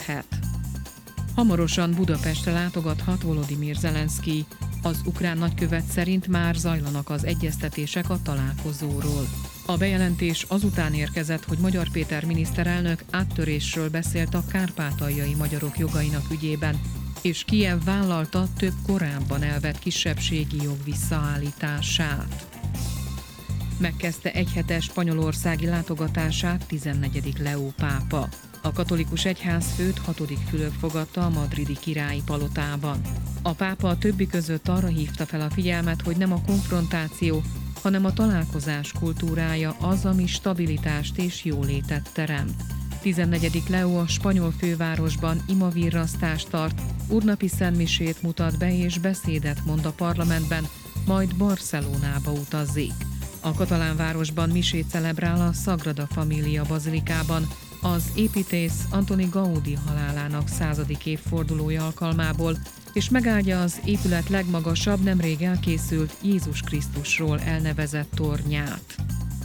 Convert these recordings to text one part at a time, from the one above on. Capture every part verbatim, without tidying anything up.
vezethet. Hamarosan Budapestre látogathat Volodymyr Zelenszkij. Az ukrán nagykövet szerint már zajlanak az egyeztetések a találkozóról. A bejelentés azután érkezett, hogy Magyar Péter miniszterelnök áttörésről beszélt a kárpátaljai magyarok jogainak ügyében, és Kijev vállalta több korábban elvett kisebbségi jog visszaállítását. Megkezdte egyhetes spanyolországi látogatását tizennegyedik Leó pápa. A katolikus egyházfőt hatodik Fülöp fogadta a madridi királyi palotában. A pápa a többi között arra hívta fel a figyelmet, hogy nem a konfrontáció, hanem a találkozás kultúrája az, ami stabilitást és jólétet teremt. tizennegyedik Leó a spanyol fővárosban imavirrasztást tart, úrnapi szentmisét mutat be és beszédet mond a parlamentben, majd Barcelonába utazik. A katalán városban misét celebrál a Sagrada Familia bazilikában, az építész Antoni Gaudi halálának századik évfordulója alkalmából, és megáldja az épület legmagasabb, nemrég elkészült Jézus Krisztusról elnevezett tornyát.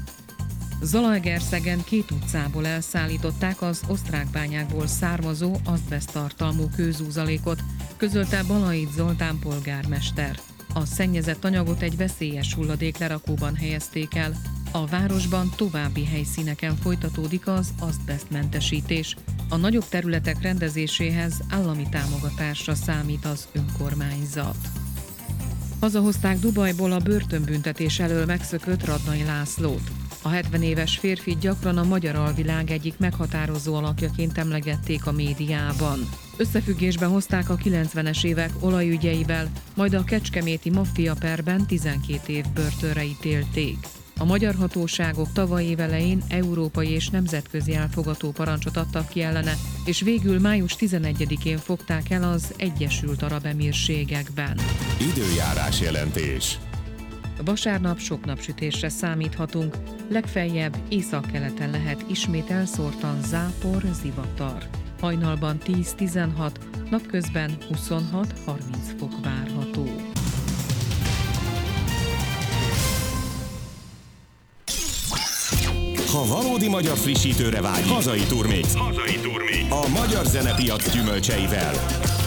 Zalaegerszegen két utcából elszállították az osztrák bányákból származó azbeszttartalmú kőzúzalékot, közölte Balait Zoltán polgármester. A szennyezett anyagot egy veszélyes hulladéklerakóban helyezték el. A városban további helyszíneken folytatódik az azbesztmentesítés. A nagyobb területek rendezéséhez állami támogatásra számít az önkormányzat. Hazahozták Dubajból a börtönbüntetés elől megszökött Radnai Lászlót. A hetven éves férfit gyakran a magyar alvilág egyik meghatározó alakjaként emlegették a médiában. Összefüggésbe hozták a kilencvenes évek olajügyeivel, majd a kecskeméti maffia perben tizenkét év börtönre ítélték. A magyar hatóságok tavaly év elején európai és nemzetközi elfogató parancsot adtak ki ellene, és végül május tizenegyedikén fogták el az Egyesült Arab Emírségekben. Időjárás jelentés. Vasárnap sok napsütésre számíthatunk, legfeljebb északkeleten lehet ismét elszórtan zápor, zivatar. Hajnalban tíz-tizenhat, napközben huszonhat-harminc fok várható. Ha valódi magyar frissítőre vágyik, hazai turmix. Hazai turmix. A magyar zenepiac gyümölcseivel.